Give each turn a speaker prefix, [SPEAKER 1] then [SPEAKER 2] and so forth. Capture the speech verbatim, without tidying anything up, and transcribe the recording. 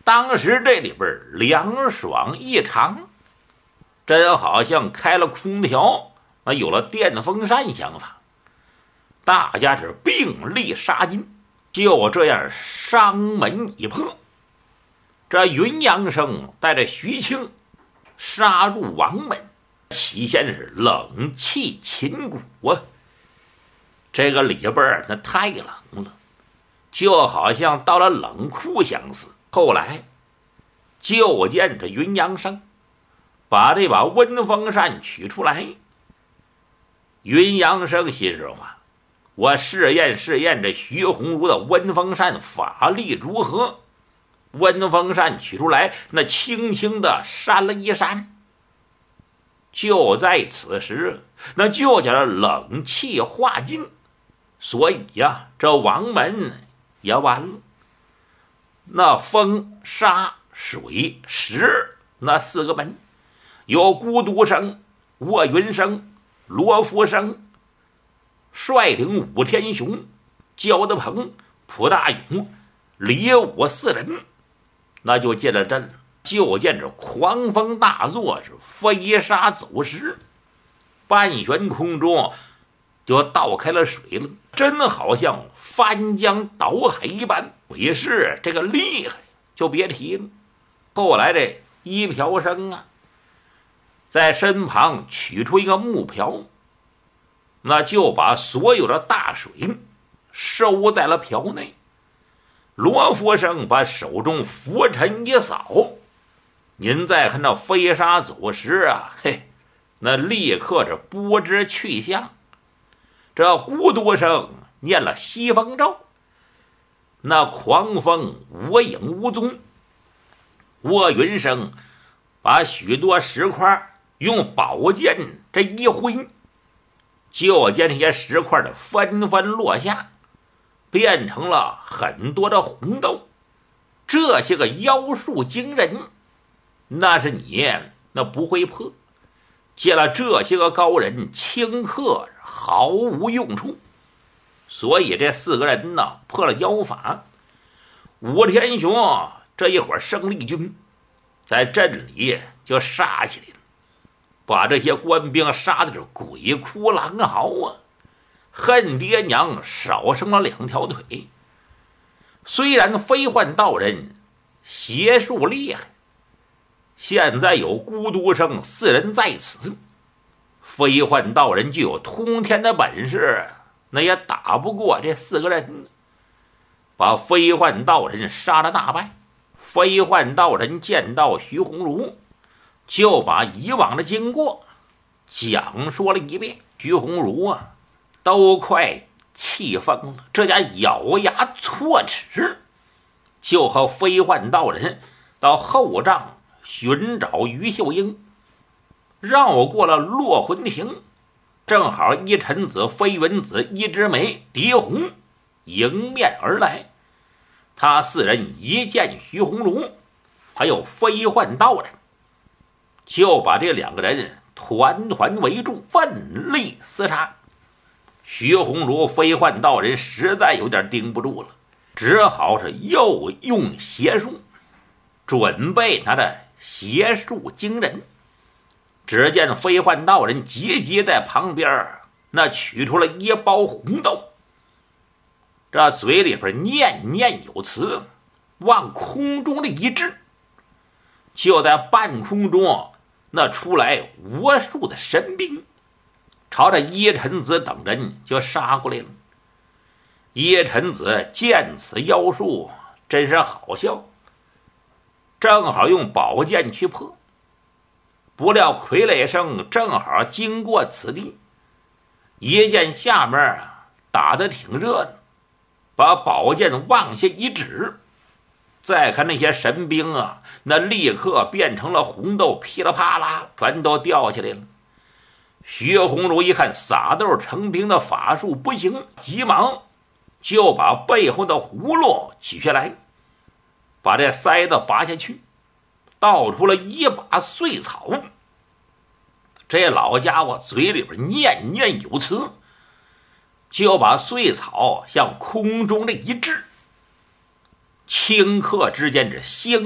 [SPEAKER 1] 当时这里边凉爽异常，真好像开了空调，那有了电风扇相仿。大家是并力杀进，就这样商门一破，这云阳生带着徐庆杀入王门，起先是冷气秦鼓啊，这个里边那太冷了，就好像到了冷库相似。后来就见这云阳生把这把温风扇取出来，云阳生心说话，我试验试验这徐鸿儒的温风扇法力如何。温风扇取出来，那轻轻的扇了一扇。就在此时，那就叫冷气化尽，所以呀、啊，这王门也完了。那风、沙、水、石那四个门，有孤独生、卧云生、罗浮生率领武天雄、焦德鹏、蒲大勇、李武四人，那就进了阵了。就见着狂风大作，是飞沙走石，半悬空中就倒开了水了，真好像翻江倒海一般。鬼是这个厉害，就别提了。后来这一瓢生啊，在身旁取出一个木瓢，那就把所有的大水收在了瓢内。罗福生把手中拂尘一扫，您再看那飞沙走石啊，嘿，那立刻是不知去向。这孤独生念了西风咒，那狂风无影无踪。卧云生把许多石块用宝剑这一挥，就见这些石块的纷纷落下，变成了很多的红豆。这些个妖术惊人，那是你那不会破，见了这些个高人顷刻毫无用处。所以这四个人呢破了妖法。武天雄这一会儿生力军在镇里就杀起来了，把这些官兵杀的是鬼哭狼嚎啊，恨爹娘少生了两条腿。虽然飞幻道人邪术厉害，现在有孤独生四人在此，飞幻道人具有通天的本事，那也打不过这四个人，把飞幻道人杀了大败。飞幻道人见到徐鸿儒，就把以往的经过讲说了一遍。徐鸿儒啊，都快气疯了，这家咬牙错齿，就和飞幻道人到后帐寻找于秀英，绕过了落魂亭，正好一臣子、飞云子、一枝梅、狄红迎面而来。他四人一见徐鸿儒还有飞幻道人，就把这两个人团团围住，奋力厮杀。徐鸿儒、飞幻道人实在有点盯不住了，只好是又用邪术，准备他的邪术惊人。只见飞幻道人急急在旁边那取出了一包红豆，这嘴里边念念有词，往空中的一掷，就在半空中那出来无数的神兵，朝着一臣子等人就杀过来了。一臣子见此妖术真是好笑，正好用宝剑去破，不料傀儡生正好经过此地，一见下面打得挺热闹，把宝剑往下一指，再看那些神兵啊，那立刻变成了红豆，噼里啪啦全都掉下来了。徐鸿儒一看撒豆成兵的法术不行，急忙就把背后的葫芦取下来，把这塞子拔下去，倒出了一把碎草。这老家伙嘴里边念念有词，就把碎草向空中的一掷，顷刻之间这星